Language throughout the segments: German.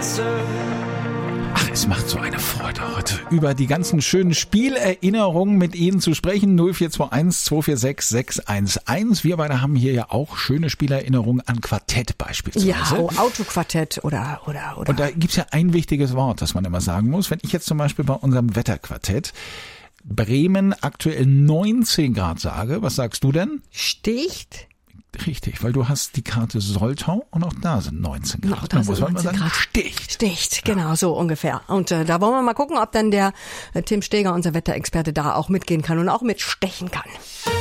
Ach, es macht so eine Freude, heute über die ganzen schönen Spielerinnerungen mit Ihnen zu sprechen. 0421 246 611. Wir beide haben hier ja auch schöne Spielerinnerungen an Quartett beispielsweise. Ja, Autoquartett oder. Und da gibt's ja ein wichtiges Wort, das man immer sagen muss. Wenn ich jetzt zum Beispiel bei unserem Wetterquartett Bremen aktuell 19 Grad sage, was sagst du denn? Sticht? Richtig, weil du hast die Karte Soltau und auch da sind 19 Grad. Genau, da muss man mal sagen, Grad. Sticht, genau, so ungefähr. Und da wollen wir mal gucken, ob dann der Tim Steger, unser Wetterexperte, da auch mitgehen kann und auch mitstechen kann.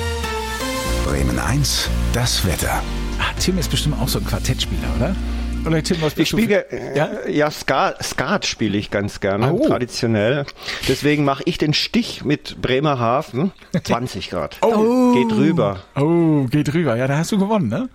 Bremen 1, das Wetter. Tim ist bestimmt auch so ein Quartettspieler, oder? Oder Tim, was bist ich spiele, ja, Skat spiele ich ganz gerne, traditionell. Deswegen mache ich den Stich mit Bremerhaven, 20 Grad. Geht rüber. Geht rüber. Ja, da hast du gewonnen, ne?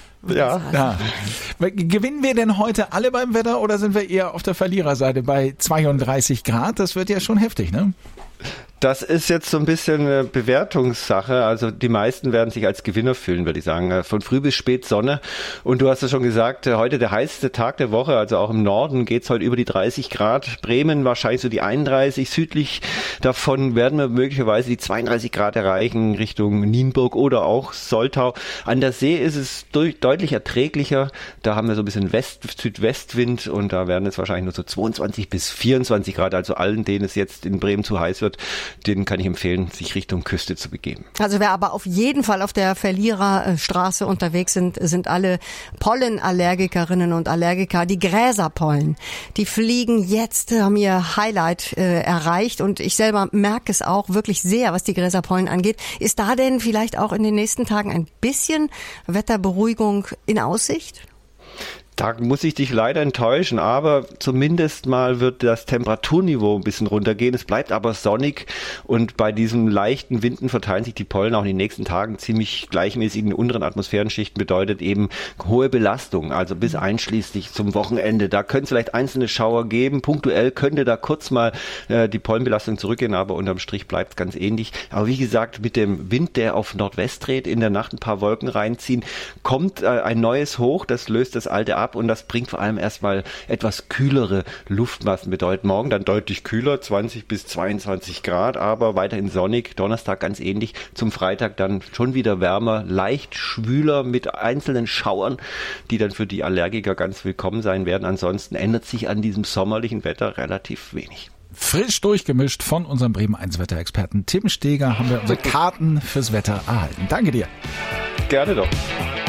Ja. Gewinnen wir denn heute alle beim Wetter oder sind wir eher auf der Verliererseite bei 32 Grad? Das wird ja schon heftig, ne? Das ist jetzt so ein bisschen eine Bewertungssache. Also die meisten werden sich als Gewinner fühlen, würde ich sagen. Von früh bis spät Sonne. Und du hast ja schon gesagt, heute der heißeste Tag der Woche. Also auch im Norden geht's heute über die 30 Grad. Bremen wahrscheinlich so die 31. Südlich davon werden wir möglicherweise die 32 Grad erreichen Richtung Nienburg oder auch Soltau. An der See ist es deutlich erträglicher. Da haben wir so ein bisschen Südwestwind und da werden es wahrscheinlich nur so 22 bis 24 Grad. Also allen, denen es jetzt in Bremen zu heiß wird, denen kann ich empfehlen, sich Richtung Küste zu begeben. Also wer aber auf jeden Fall auf der Verliererstraße unterwegs sind alle Pollenallergikerinnen und Allergiker. Die Gräserpollen, die fliegen jetzt, haben ihr Highlight erreicht und ich selber merke es auch wirklich sehr, was die Gräserpollen angeht. Ist da denn vielleicht auch in den nächsten Tagen ein bisschen Wetterberuhigung in Aussicht? Da muss ich dich leider enttäuschen, aber zumindest mal wird das Temperaturniveau ein bisschen runtergehen. Es bleibt aber sonnig und bei diesen leichten Winden verteilen sich die Pollen auch in den nächsten Tagen ziemlich gleichmäßig in den unteren Atmosphärenschichten, bedeutet eben hohe Belastung, also bis einschließlich zum Wochenende. Da könnte es vielleicht einzelne Schauer geben, punktuell könnte da kurz mal die Pollenbelastung zurückgehen, aber unterm Strich bleibt es ganz ähnlich. Aber wie gesagt, mit dem Wind, der auf Nordwest dreht, in der Nacht ein paar Wolken reinziehen, kommt ein neues Hoch, das löst das alte ab und das bringt vor allem erstmal etwas kühlere Luftmassen. Bedeutet morgen dann deutlich kühler, 20 bis 22 Grad, aber weiterhin sonnig. Donnerstag ganz ähnlich. Zum Freitag dann schon wieder wärmer, leicht schwüler mit einzelnen Schauern, die dann für die Allergiker ganz willkommen sein werden. Ansonsten ändert sich an diesem sommerlichen Wetter relativ wenig. Frisch durchgemischt von unserem Bremen 1 Wetterexperten Tim Steger haben wir unsere Karten fürs Wetter erhalten. Danke dir. Gerne doch.